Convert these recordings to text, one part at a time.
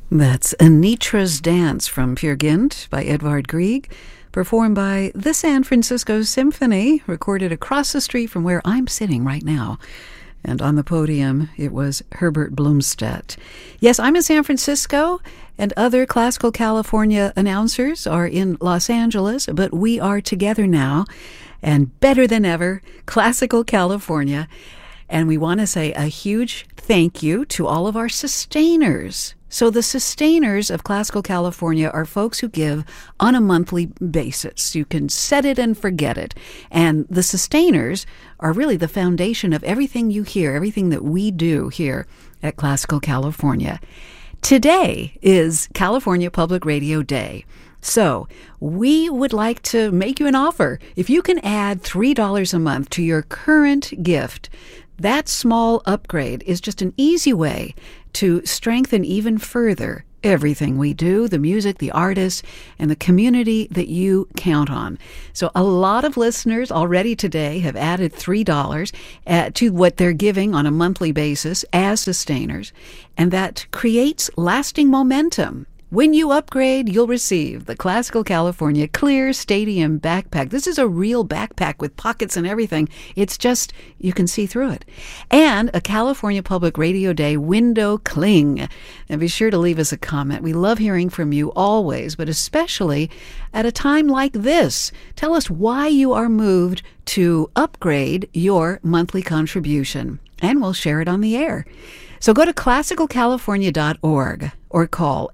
That's Anitra's Dance from Peer Gynt by Edvard Grieg, performed by the San Francisco Symphony, recorded across the street from where I'm sitting right now. And on the podium, it was Herbert Blomstedt. Yes, I'm in San Francisco, and other Classical California announcers are in Los Angeles, but we are together now, and better than ever, Classical California. And we want to say a huge thank you to all of our sustainers. So the sustainers of Classical California are folks who give on a monthly basis. You can set it and forget it. And the sustainers are really the foundation of everything you hear, everything that we do here at Classical California. Today is California Public Radio Day. So we would like to make you an offer. If you can add $3 a month to your current gift, that small upgrade is just an easy way to strengthen even further everything we do, the music, the artists, and the community that you count on. So a lot of listeners already today have added $3 to what they're giving on a monthly basis as sustainers, and that creates lasting momentum. When you upgrade, you'll receive the Classical California Clear Stadium Backpack. This is a real backpack with pockets and everything. It's just, you can see through it. And a California Public Radio Day window cling. And be sure to leave us a comment. We love hearing from you always, but especially at a time like this. Tell us why you are moved to upgrade your monthly contribution, and we'll share it on the air. So go to classicalcalifornia.org or call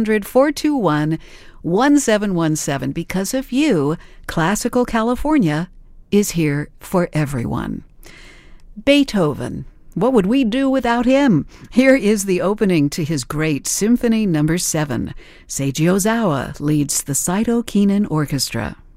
800-421-1717. Because of you, Classical California is here for everyone. Beethoven. What would we do without him? Here is the opening to his great Symphony No. 7. Seiji Ozawa leads the Saito Kinen Orchestra.